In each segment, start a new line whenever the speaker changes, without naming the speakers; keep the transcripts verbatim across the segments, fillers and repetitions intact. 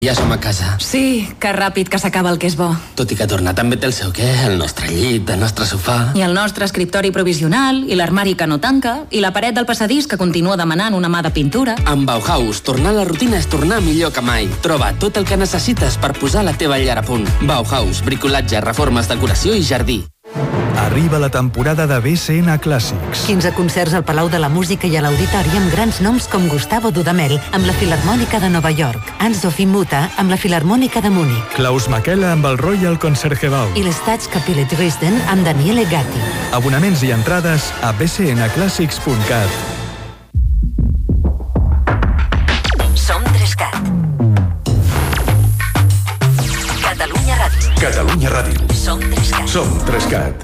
Ja som a casa.
Sí, que ràpid que s'acaba el que és bo.
Tot i que tornar també té el seu què, el nostre llit, el nostre sofà...
I el nostre escriptori provisional, i l'armari que no tanca, i la paret del passadís que continua demanant una mà de pintura.
Amb Bauhaus, tornar a la rutina és tornar millor que mai. Troba tot el que necessites per posar la teva llar a punt. Bauhaus, bricolatge, reformes, decoració i jardí.
Arriba la temporada de B C N Clàssics.
quinze concerts al Palau de la Música i a l'Auditori amb grans noms com Gustavo Dudamel amb la Filharmònica de Nova York, Hans-Sophie Mutter amb la Filharmònica de Múnich,
Klaus Makela amb el Royal Concertgebouw
i l'Staatskapelle Dresden amb Daniele Gatti.
Abonaments i entrades a b c n clàssics punt cat.
Som Trescat. Catalunya Ràdio.
Catalunya Ràdio.
Som Trescat.
Som Trescat.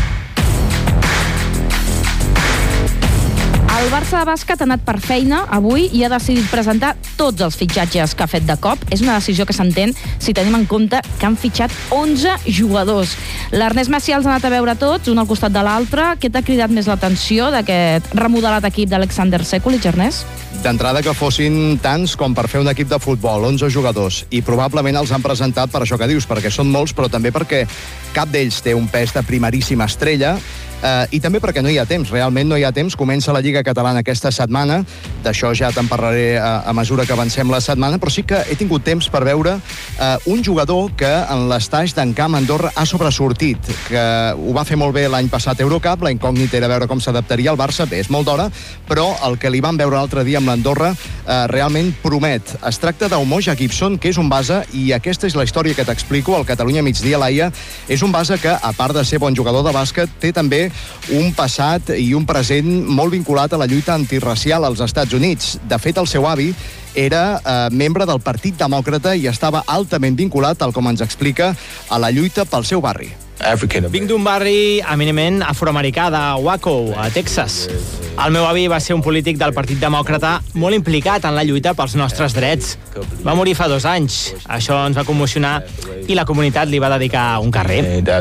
El Barça de bàsquet ha anat per feina avui i ha decidit presentar tots els fitxatges que ha fet de cop. És una decisió que s'entén si tenim en compte que han fitxat onze jugadors. L'Ernest Macià els ha anat a veure tots, un al costat de l'altre. Què t'ha cridat més l'atenció d'aquest remodelat equip d'Alexander Sekulic, Ernest?
D'entrada que fossin tants com per fer un equip de futbol, onze jugadors, i probablement els han presentat per això que dius, perquè són molts, però també perquè cap d'ells té un pes de primeríssima estrella, eh, i també perquè no hi ha temps, realment no hi ha temps. Comença la Lliga Catalana aquesta setmana, d'això ja te'n parlaré a, a mesura que avancem la setmana, però sí que he tingut temps per veure eh, un jugador que en l'estaix d'en Camp Andorra ha sobresortit, que ho va fer molt bé l'any passat a Eurocup, la incògnita era veure com s'adaptaria al Barça, bé, és molt d'hora, però el que li van veure l'altre dia amb l'Andorra eh, realment promet. Es tracta d'Umoja Gibson, que és un base, i aquesta és la història que t'explico. El Catalunya Migdia, Laia, és un base que, a part de ser bon jugador de bàsquet, té també un passat i un present molt vinculat a la lluita antirracial als Estats Units. De fet, el seu avi era eh, membre del Partit Demòcrata i estava altament vinculat, tal com ens explica, a la lluita pel seu barri.
Vinc d'un barri eminentment afroamericà de Waco, a Texas. El meu avi va ser un polític del Partit Demòcrata molt implicat en la lluita pels nostres drets. Va morir fa dos anys. Això ens va commocionar i la comunitat li va dedicar un carrer.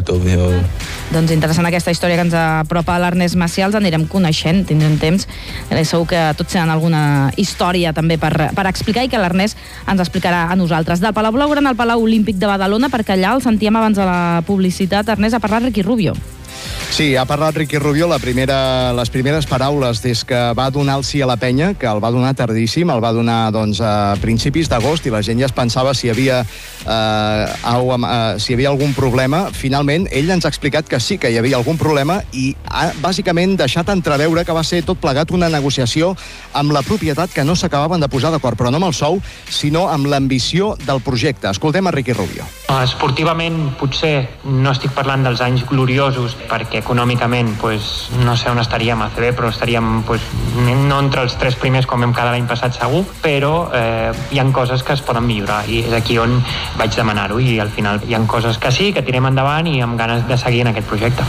Doncs interessant aquesta història que ens apropa l'Ernest Macià. Els anirem coneixent, tindrem temps. Segur que tots tenen alguna història també per, per explicar i que l'Ernest ens explicarà a nosaltres. Del Palau Blaugrana al Palau Olímpic de Badalona, perquè allà el sentíem abans de la publicitat. Ernest, ha parlat Ricky Rubio.
Sí, ha parlat Ricky Rubio. La primera, les primeres paraules des que va donar el sí a la penya, que el va donar tardíssim, el va donar doncs, a principis d'agost, i la gent ja es pensava si hi havia, eh, au, eh, si hi havia algun problema. Finalment, ell ens ha explicat que sí que hi havia algun problema i ha bàsicament deixat entreveure que va ser tot plegat una negociació amb la propietat, que no s'acabaven de posar d'acord, però no amb el sou, sinó amb l'ambició del projecte. Escoltem a Ricky Rubio.
Esportivament, potser no estic parlant dels anys gloriosos, perquè econòmicament pues, no sé on estaríem a C B, però estaríem pues, no entre els tres primers com vam quedar l'any passat segur, però eh, hi ha coses que es poden millorar i és aquí on vaig demanar-ho, i al final hi ha coses que sí, que tirem endavant i amb ganes de seguir en aquest projecte.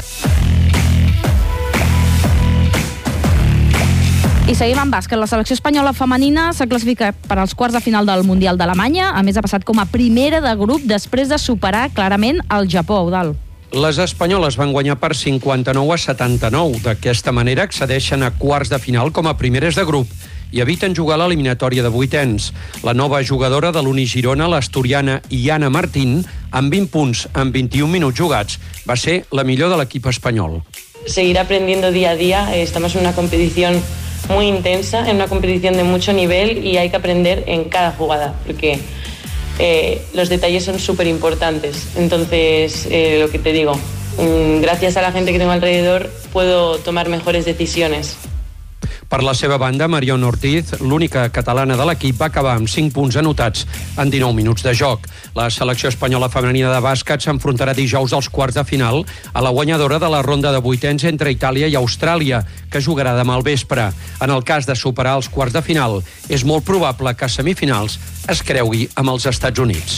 I seguim amb bàsquet. La selecció espanyola femenina s'ha classificat per als quarts de final del Mundial d'Alemanya. A més, ha passat com a primera de grup després de superar clarament el Japó, Eudald.
Les espanyoles van guanyar per cinquanta-nou a setanta-nou. D'aquesta manera accedeixen a quarts de final com a primeres de grup i eviten jugar a l'eliminatòria de vuitens. La nova jugadora de l'Uni Girona, l'asturiana Iana Martín, amb vint punts en vint-i-un minuts jugats, va ser la millor de l'equip espanyol.
Seguir aprendiendo día a día. Estamos en una competición muy intensa, en una competición de mucho nivel, y hay que aprender en cada jugada, porque Eh, los detalles son súper importantes. Entonces, eh, lo que te digo, gracias a la gente que tengo alrededor puedo tomar mejores decisiones.
Per la seva banda, Mariona Ortiz, l'única catalana de l'equip, va acabar amb cinc punts anotats en dinou minuts de joc. La selecció espanyola femenina de bàsquet s'enfrontarà dijous als quarts de final a la guanyadora de la ronda de vuitens entre Itàlia i Austràlia, que jugarà demà al vespre. En el cas de superar els quarts de final, és molt probable que a semifinals es creui amb els Estats Units.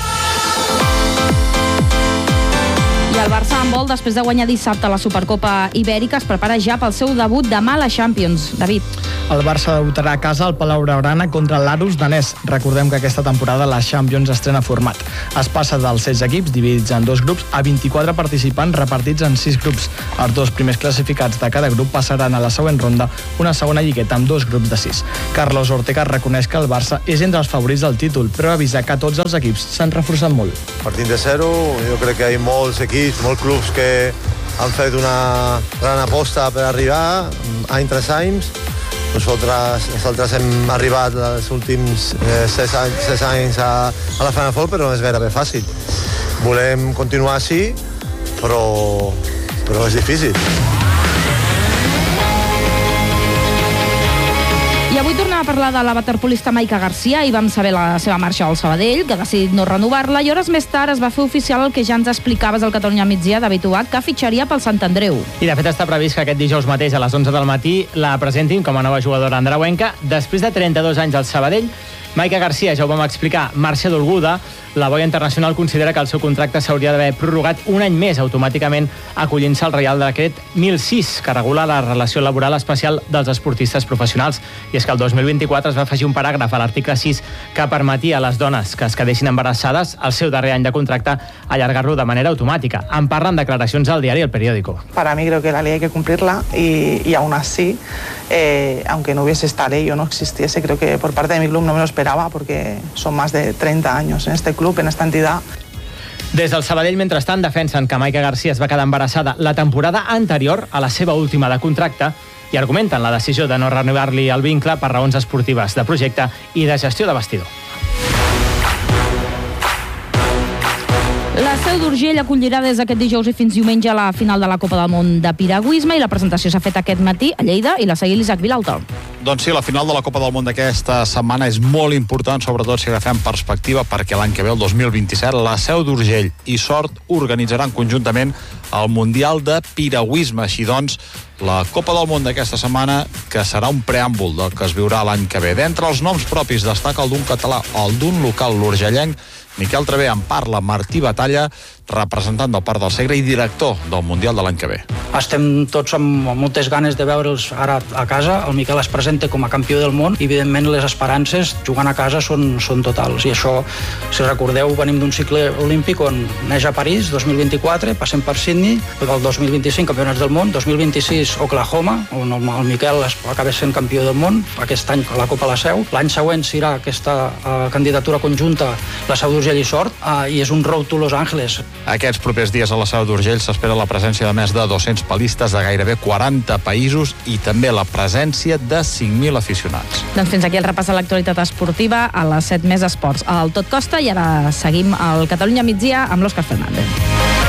I el Barça en vol, després de guanyar dissabte la Supercopa Ibèrica, es prepara ja pel seu debut demà a la Champions. David.
El Barça debutarà a casa al Palau Blaugrana contra l'Aarhus danès. Recordem que aquesta temporada la Champions estrena format. Es passa dels setze equips, dividits en dos grups, a vint-i-quatre participants repartits en sis grups. Els dos primers classificats de cada grup passaran a la següent ronda, una segona lligueta amb dos grups de sis. Carlos Ortega reconeix que el Barça és entre els favorits del títol, però avisa que tots els equips s'han reforçat molt.
Partint de zero, jo crec que hi ha molts equips, molts clubs que han fet una gran aposta per arribar, any tras any. Nosaltres, nosaltres hem arribat els últims eh, sis anys, sis anys a, a la Final Four, però no és gairebé fàcil. Volem continuar així, però, però és difícil.
I avui tornem a parlar de la waterpolista Maica Garcia i vam saber la seva marxa al Sabadell, que ha decidit no renovar-la, i hores més tard es va fer oficial el que ja ens explicaves al Catalunya Migdia, David Ubach, que fitxaria pel Sant Andreu.
I de fet està previst que aquest dijous mateix a les onze del matí la presentin com a nova jugadora andreuenca. Després de trenta-dos anys al Sabadell, Maica Garcia, ja ho vam explicar, marxa dolguda. La boia internacional considera que el seu contracte s'hauria d'haver prorrogat un any més automàticament acollint-se al Reial Decret mil sis, que regula la relació laboral especial dels esportistes professionals. I és que el dos mil vint-i-quatre es va afegir un paràgraf a l'article sis que permetia a les dones que es quedessin embarassades al seu darrer any de contracte allargar-lo de manera automàtica. En parlen declaracions al diari El Periódico.
Para mí creo que la ley hay que cumplirla y, y aún así, eh, aunque no hubiese esta ley o no existiese, creo que por parte de mi club no me lo esperaba porque son más de treinta años en este club, en esta entidad.
Des del Sabadell, mentrestant, defensen que Maica Garcia es va quedar embarassada la temporada anterior a la seva última de contracte i argumenten la decisió de no renovar-li el vincle per raons esportives de projecte i de gestió de vestidor.
La Seu d'Urgell acollirà des d'aquest dijous i fins diumenge la final de la Copa del Món de Piragüisme i la presentació s'ha fet aquest matí a Lleida i la seguir l'Isaac Vilalta.
Doncs sí, la final de la Copa del Món d'aquesta setmana és molt important, sobretot si agafem perspectiva, perquè l'any que ve, el dos mil vint-i-set, la Seu d'Urgell i Sort organitzaran conjuntament el Mundial de Piragüisme. Així doncs, la Copa del Món d'aquesta setmana, que serà un preàmbul del que es viurà l'any que ve. D'entre els noms propis destaca el d'un català, el d'un local, l'urgellenc, Miquel Travé. En parla Martí Batalla, representant del Parc del Segre i director del Mundial de l'any que ve.
Estem tots amb moltes ganes de veure'ls ara a casa. El Miquel es presenta com a campió del món i, evidentment, les esperances jugant a casa són, són totals. I això, si recordeu, venim d'un cicle olímpic on neix a París, dos mil vint-i-quatre, passem per Sydney, el dos mil vint-i-cinc, campionats del món, dos mil vint-i-sis, Oklahoma, on el, el Miquel acaba sent campió del món, aquest any la Copa La Seu. L'any següent serà aquesta uh, candidatura conjunta, la Seu d'Urgell i Sort, uh, i és un road to Los Angeles.
Aquests propers dies a la Seu d'Urgell s'espera la presència de més de dos-cents palistes de gairebé quaranta països i també la presència de cinc mil aficionats.
Doncs fins aquí el repàs de l'actualitat esportiva a les set més esports. El Tot Costa i ara seguim al Catalunya Migdia amb l'Òscar Fernández.